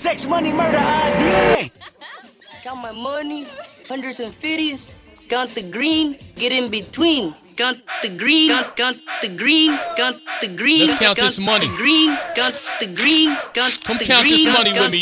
Sex, money, murder, DNA. Count my money, hundreds and fifties. Count the green, get in between. Count the green, count the green, count the green. Let's count this money. Green, count the green, count Come the count green. this money with me,